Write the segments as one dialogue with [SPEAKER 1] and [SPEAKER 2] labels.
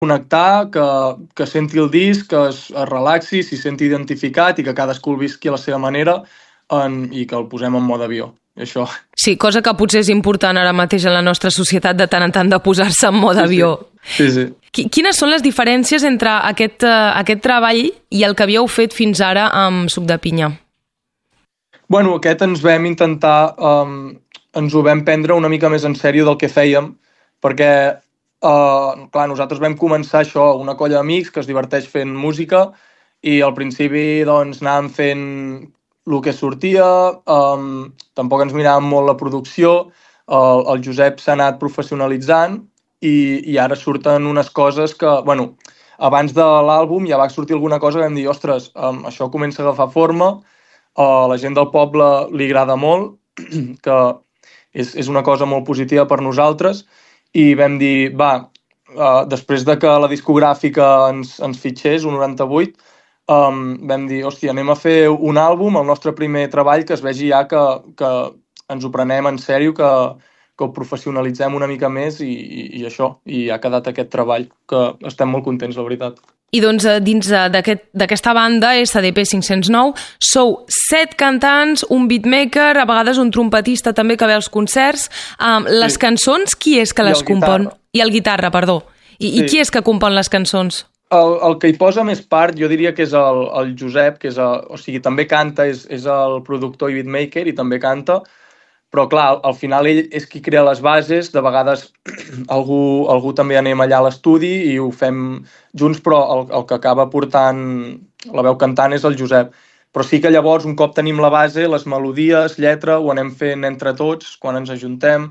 [SPEAKER 1] connectar, que senti el disc, que es relaxi, s'hi senti identificat i que cadascú el visqui a la seva manera i que el posem en mode avió. Això.
[SPEAKER 2] Sí, cosa que potser és important ara mateix en la nostra societat de tant en tant de posar-se en mode avió.
[SPEAKER 1] Sí.
[SPEAKER 2] Quines són les diferències entre aquest treball i el que havíeu fet fins ara amb Suc de Pinya?
[SPEAKER 1] Bueno, aquest ens vam intentar, ens ho vam prendre una mica més en sèrio del que fèiem, perquè, clar, nosaltres vam començar això, una colla d'amics que es diverteix fent música i al principi doncs anàvem fent el que sortia, tampoc ens miràvem molt la producció, el Josep s'ha anat professionalitzant i ara surten unes coses que, bueno, abans de l'àlbum ja va sortir alguna cosa que vam dir, ostres, això comença a agafar forma, a la gent del poble li agrada molt, que és una cosa molt positiva per nosaltres, i vam dir, després de que la discogràfica ens fitxés, un 98, vam dir, hòstia, anem a fer un àlbum, el nostre primer treball, que es vegi ja que ens ho prenem en sèrio, que ho professionalitzem una mica més i això, i ha quedat aquest treball, que estem molt contents, la veritat.
[SPEAKER 2] I doncs dins d'aquesta banda, SDP 509, sou 7 cantants, un beatmaker, a vegades un trompetista també que ve als concerts. Les cançons, qui és que les compon? I el guitarra, perdó. I qui és que compon les cançons?
[SPEAKER 1] El que hi posa més part, jo diria que és el Josep, que també canta, és el productor i beatmaker i també canta, però clar, al final ell és qui crea les bases, de vegades algú també anem allà a l'estudi i ho fem junts, però el que acaba portant la veu cantant és el Josep. Però sí que llavors, un cop tenim la base, les melodies, lletra, ho anem fent entre tots, quan ens ajuntem.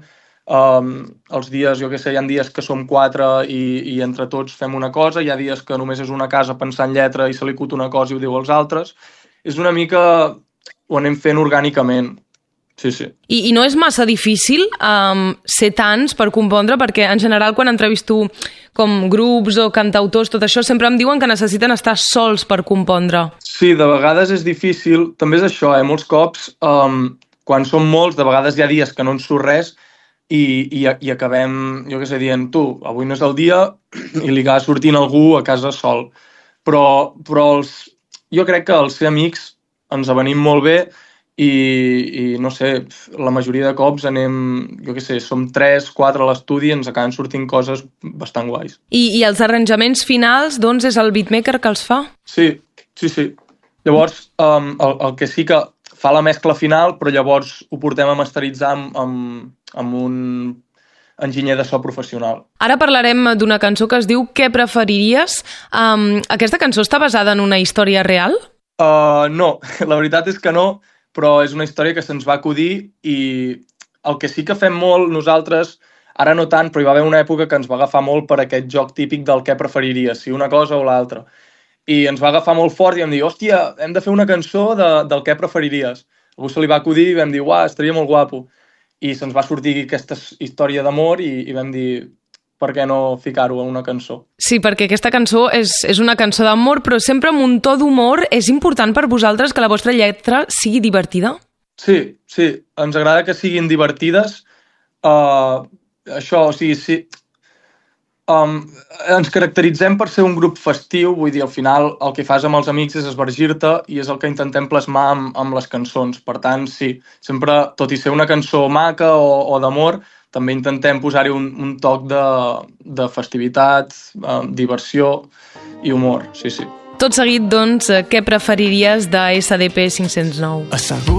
[SPEAKER 1] Els dies, jo què sé, hi ha dies que som 4 i entre tots fem una cosa, hi ha dies que només és una casa pensant lletra i se li acut una cosa i ho diu als altres. És una mica... ho anem fent orgànicament. Sí.
[SPEAKER 2] I no és massa difícil ser tants per compondre, perquè en general quan entrevisto com grups o cantautors, tot això, sempre em diuen que necessiten estar sols per compondre.
[SPEAKER 1] Sí, de vegades és difícil. També és això, molts cops, quan som molts, de vegades hi ha dies que no ens surt res i acabem, jo què sé, dient, tu, avui no és el dia i li acaba sortint algú a casa sol. Però jo crec que els ser amics ens avenim molt bé i no sé, la majoria de cops anem, jo què sé, som 3, 4 a l'estudi i ens acaben sortint coses bastant guais.
[SPEAKER 2] I els arranjaments finals, doncs, és el beatmaker que els fa?
[SPEAKER 1] Sí. Llavors, el que sí que fa la mescla final, però llavors ho portem a masteritzar amb un enginyer de so professional.
[SPEAKER 2] Ara parlarem d'una cançó que es diu Què preferiries? Aquesta cançó està basada en una història real?
[SPEAKER 1] No, la veritat és que no, però és una història que se'ns va acudir i el que sí que fem molt nosaltres, ara no tant, però hi va haver una època que ens va agafar molt per aquest joc típic del què preferiries, si una cosa o l'altra. I ens va agafar molt fort i vam dir, hòstia, hem de fer una cançó del què preferiries. A algú se li va acudir i vam dir, uah, estaria molt guapo. I se'ns va sortir aquesta història d'amor i vam dir, per què no ficar-ho en una cançó?
[SPEAKER 2] Sí, perquè aquesta cançó és una cançó d'amor, però sempre amb un to d'humor. És important per vosaltres que la vostra lletra sigui divertida?
[SPEAKER 1] Sí, ens agrada que siguin divertides. Això, o sigui, sí. Ens caracteritzem per ser un grup festiu, vull dir, al final el que fas amb els amics és esvergir-te i és el que intentem plasmar amb les cançons. Per tant, sí, sempre, tot i ser una cançó maca o d'amor, també intentem posar-hi un toc de festivitat, diversió i humor, sí.
[SPEAKER 2] Tot seguit, doncs, què preferiries de SDP 509?